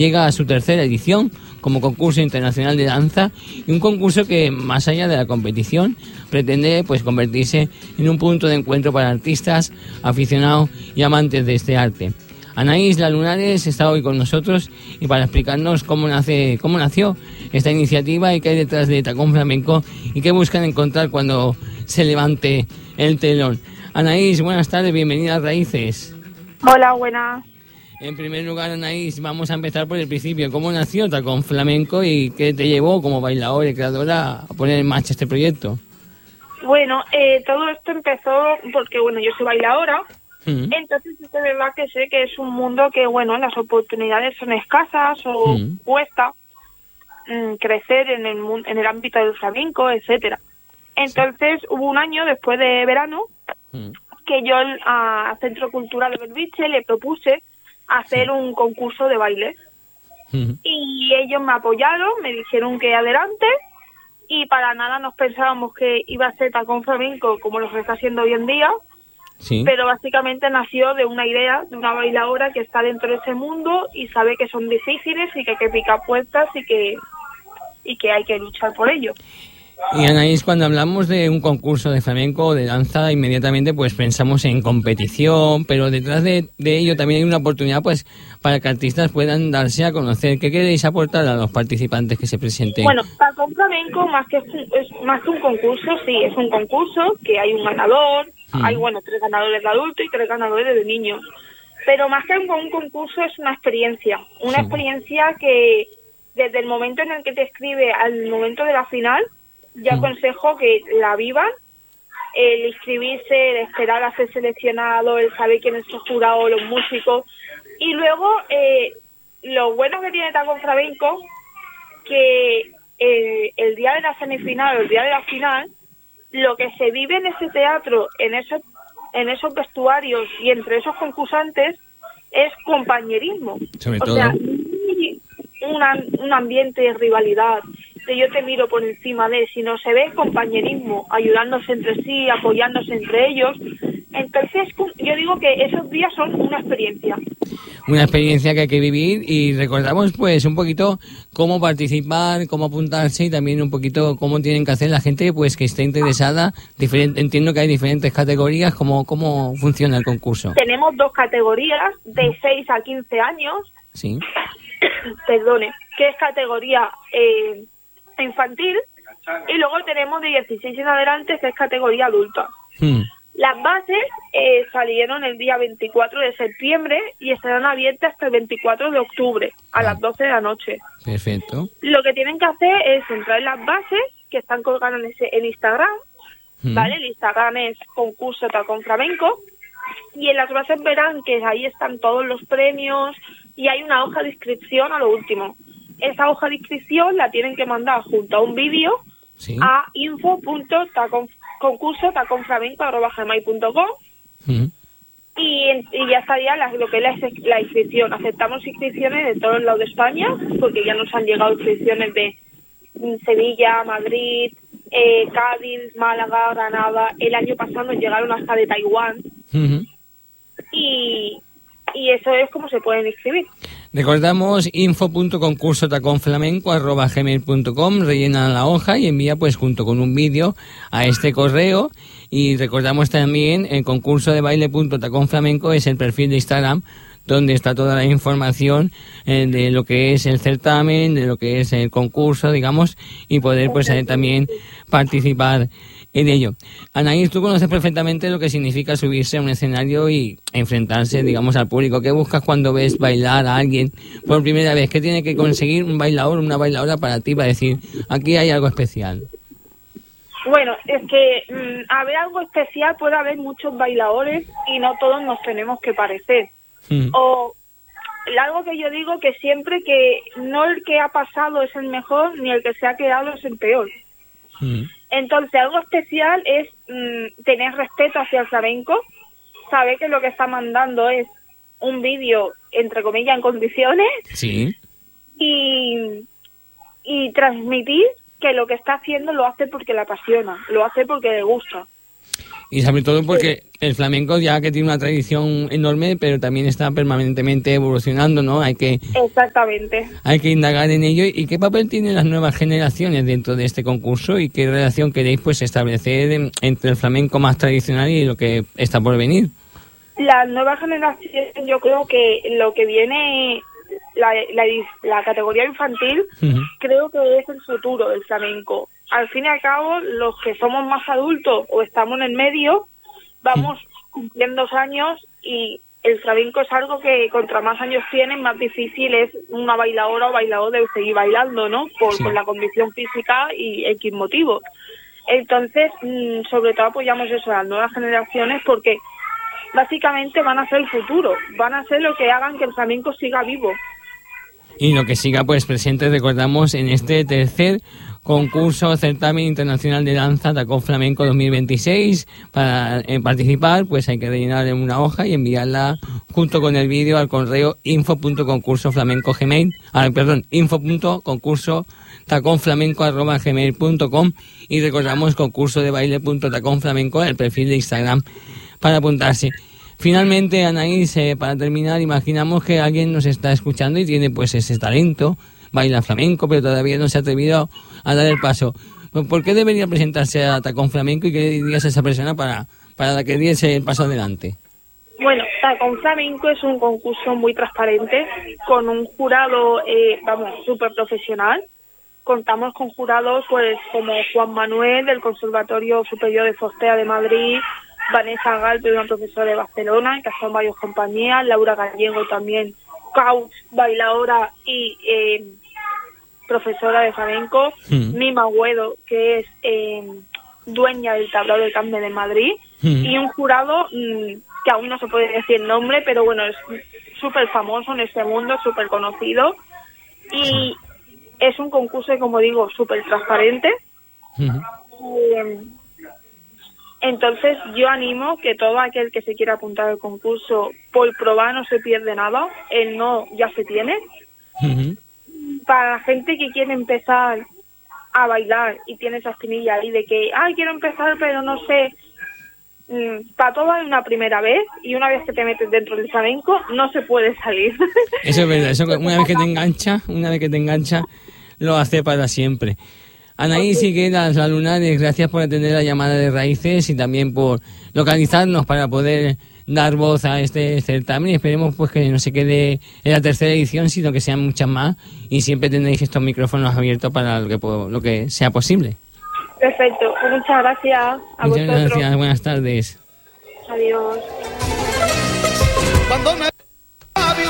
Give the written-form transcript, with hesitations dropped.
llega a su tercera edición como concurso internacional de danza, y un concurso que, más allá de la competición, pretende pues convertirse en un punto de encuentro para artistas, aficionados y amantes de este arte. Anaís Lalunares está hoy con nosotros y para explicarnos cómo nació esta iniciativa y qué hay detrás de Tacón Flamenco y qué buscan encontrar cuando se levante el telón. Anaís, buenas tardes, bienvenida a Raíces. Hola, buenas. En primer lugar, Anaís, vamos a empezar por el principio. ¿Cómo nació Tacón Flamenco y qué te llevó como bailadora y creadora a poner en marcha este proyecto? Bueno, todo esto empezó porque, yo soy bailadora. Entonces es de verdad que sé que es un mundo que, las oportunidades son escasas o cuesta crecer en el ámbito del flamenco, etcétera. Entonces hubo un año después de verano que yo a Centro Cultural de Belviche le propuse hacer un concurso de baile. Y ellos me apoyaron, me dijeron que adelante, y para nada nos pensábamos que iba a ser Tacón Flamenco como lo está haciendo hoy en día. Sí. Pero básicamente nació de una idea de una bailadora que está dentro de ese mundo y sabe que son difíciles y que hay que picar puertas y que hay que luchar por ello. Y Anaís, cuando hablamos de un concurso de flamenco o de danza, inmediatamente pues pensamos en competición, pero detrás de ello también hay una oportunidad pues para que artistas puedan darse a conocer. ¿Qué queréis aportar a los participantes que se presenten? Bueno, Tacón Flamenco es más que un concurso, sí, es un concurso que hay un ganador, hay 3 ganadores de adultos y 3 ganadores de niños. Pero más que un concurso es una experiencia que desde el momento en el que te escribe al momento de la final, yo aconsejo que la vivan, el inscribirse, el esperar a ser seleccionado, el saber quién es su jurado, los músicos. Y luego, lo bueno que tiene Tacón Flamenco, que el día de la semifinal o el día de la final, lo que se vive en ese teatro, en esos vestuarios y entre esos concursantes, es compañerismo. Sobre todo. O sea, un ambiente de rivalidad, de yo te miro por encima de, sino se ve compañerismo, ayudándose entre sí, apoyándose entre ellos. Entonces, yo digo que esos días son una experiencia. Una experiencia que hay que vivir, y recordamos pues un poquito cómo participar, cómo apuntarse y también un poquito cómo tienen que hacer la gente pues que esté interesada. Entiendo que hay diferentes categorías. ¿Cómo funciona el concurso? Tenemos 2 categorías, de 6 a 15 años. Sí. Perdone, que es categoría infantil, y luego tenemos de 16 en adelante, que es categoría adulta. Las bases salieron el día 24 de septiembre y estarán abiertas hasta el 24 de octubre a las 12 de la noche. Perfecto. Lo que tienen que hacer es entrar en las bases que están colgadas en Instagram, ¿vale? El Instagram es concurso Tacón Flamenco, y en las bases verán que ahí están todos los premios y hay una hoja de inscripción a lo último. Esa hoja de inscripción la tienen que mandar junto a un vídeo a info.taconflamenco@gmail.com y ya estaría lo que es la inscripción. Aceptamos inscripciones de todos lados de España, porque ya nos han llegado inscripciones de Sevilla, Madrid, Cádiz, Málaga, Granada. El año pasado nos llegaron hasta de Taiwán. Y eso es como se pueden inscribir. Recordamos info.concursotaconflamenco@gmail.com, rellena la hoja y envía pues junto con un vídeo a este correo. Y recordamos también el concurso de baile.taconflamenco es el perfil de Instagram donde está toda la información de lo que es el certamen, de lo que es el concurso, digamos, y poder pues también participar en ello. Anaís, tú conoces perfectamente lo que significa subirse a un escenario y enfrentarse, digamos, al público. ¿Qué buscas cuando ves bailar a alguien por primera vez? ¿Qué tiene que conseguir un bailador o una bailadora para ti, para decir, aquí hay algo especial? Bueno, es que haber algo especial puede haber muchos bailadores y no todos nos tenemos que parecer. O algo que yo digo, que siempre que no el que ha pasado es el mejor, ni el que se ha quedado es el peor. Entonces, algo especial es tener respeto hacia el flamenco, saber que lo que está mandando es un vídeo, entre comillas, en condiciones, y transmitir que lo que está haciendo lo hace porque le apasiona, lo hace porque le gusta. Y sobre todo porque el flamenco ya que tiene una tradición enorme, pero también está permanentemente evolucionando, ¿no? Exactamente. Hay que indagar en ello. ¿Y qué papel tienen las nuevas generaciones dentro de este concurso? ¿Y qué relación queréis pues establecer entre el flamenco más tradicional y lo que está por venir? Las nuevas generaciones, yo creo que lo que viene, la categoría infantil, creo que es el futuro del flamenco. Al fin y al cabo, los que somos más adultos o estamos en el medio, vamos cumpliendo años y el flamenco es algo que contra más años tienen, más difícil es una bailadora o bailador de seguir bailando, ¿no? Por la condición física y X motivos. Entonces, sobre todo apoyamos eso a las nuevas generaciones porque básicamente van a ser el futuro, van a ser lo que hagan que el flamenco siga vivo. Y lo que siga pues presente, recordamos, en este tercer concurso Certamen Internacional de Danza Tacón Flamenco 2026. Para participar pues hay que rellenar una hoja y enviarla junto con el vídeo al correo info.concursotaconflamenco@gmail.com y recordamos concurso de baile.taconflamenco, el perfil de Instagram para apuntarse. Finalmente, Anaís, para terminar, imaginamos que alguien nos está escuchando y tiene pues ese talento, baila flamenco, pero todavía no se ha atrevido a dar el paso. ¿Por qué debería presentarse a Tacón Flamenco y qué dirías a esa persona para que diese el paso adelante? Bueno, Tacón Flamenco es un concurso muy transparente, con un jurado, súper profesional. Contamos con jurados pues como Juan Manuel del Conservatorio Superior de Fostea de Madrid, Vanessa Galpe, una profesora de Barcelona, que son varias compañías, Laura Gallego también, coach, bailadora y profesora de flamenco, Mima Guedo, que es dueña del Tablao del Camp de Madrid, y un jurado que aún no se puede decir el nombre, pero bueno, es súper famoso en este mundo, súper conocido, y es un concurso, como digo, súper transparente. Entonces yo animo que todo aquel que se quiera apuntar al concurso, por probar no se pierde nada, el no ya se tiene. Para la gente que quiere empezar a bailar y tiene esa espinilla ahí de que, quiero empezar pero no sé, para todo hay una primera vez y una vez que te metes dentro del flamenco no se puede salir. Eso es verdad, eso una vez que te engancha, lo hace para siempre. Anaís Higueras, la Lunares, gracias por atender la llamada de Raíces y también por localizarnos para poder dar voz a este certamen. Y esperemos pues que no se quede en la tercera edición, sino que sean muchas más y siempre tendréis estos micrófonos abiertos para lo que sea posible. Perfecto, pues muchas gracias a vosotros. Muchas gracias, buenas tardes. Adiós. Cuando me